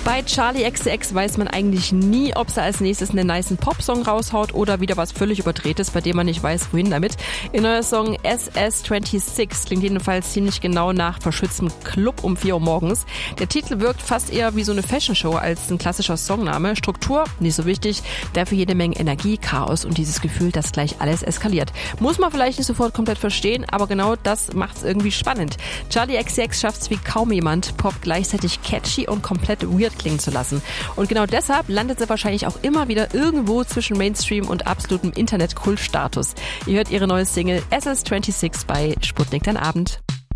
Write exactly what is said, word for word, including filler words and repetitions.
Bei Charli X C X weiß man eigentlich nie, ob sie als nächstes einen nicen Popsong raushaut oder wieder was völlig Überdrehtes, bei dem man nicht weiß, wohin damit. Ihr neuer Song S S sechsundzwanzig klingt jedenfalls ziemlich genau nach verschütztem Club um vier Uhr morgens. Der Titel wirkt fast eher wie so eine Fashion-Show als ein klassischer Songname. Struktur, nicht so wichtig, dafür jede Menge Energie, Chaos und dieses Gefühl, dass gleich alles eskaliert. Muss man vielleicht nicht sofort komplett verstehen, aber genau das macht's irgendwie spannend. Charli X C X schafft's wie kaum jemand, Pop gleichzeitig catchy und komplett weird klingen zu lassen. Und genau deshalb landet sie wahrscheinlich auch immer wieder irgendwo zwischen Mainstream und absolutem Internet-Kult-Status. Ihr hört ihre neue Single S S sechsundzwanzig bei Sputnik dein Abend.